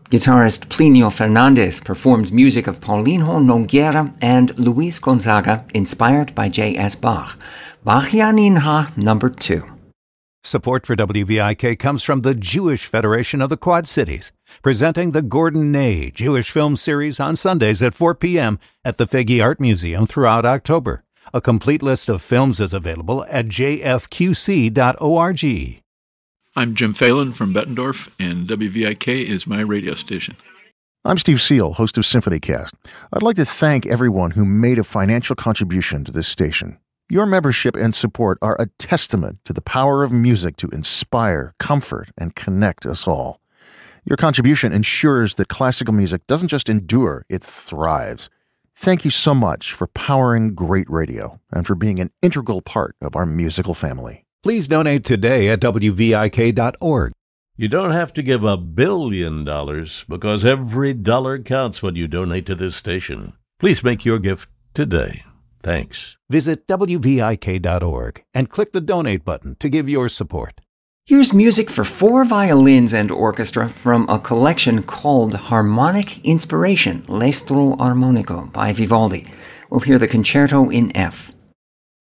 Guitarist Plinio Fernandez performed music of Paulinho Nogueira and Luis Gonzaga, inspired by J.S. Bach. Bachianinha number 2. Support for WVIK comes from the Jewish Federation of the Quad Cities, presenting the Gordon Ney Jewish Film Series on Sundays at 4 p.m. at the Figi Art Museum throughout October. A complete list of films is available at jfqc.org. I'm Jim Phelan from Bettendorf, and WVIK is my radio station. I'm Steve Seal, host of SymphonyCast. I'd like to thank everyone who made a financial contribution to this station. Your membership and support are a testament to the power of music to inspire, comfort, and connect us all. Your contribution ensures that classical music doesn't just endure, it thrives. Thank you so much for powering great radio and for being an integral part of our musical family. Please donate today at WVIK.org. You don't have to give $1 billion because every dollar counts when you donate to this station. Please make your gift today. Thanks. Visit WVIK.org and click the donate button to give your support. Here's music for 4 violins and orchestra from a collection called Harmonic Inspiration, L'Estro Armonico by Vivaldi. We'll hear the concerto in F.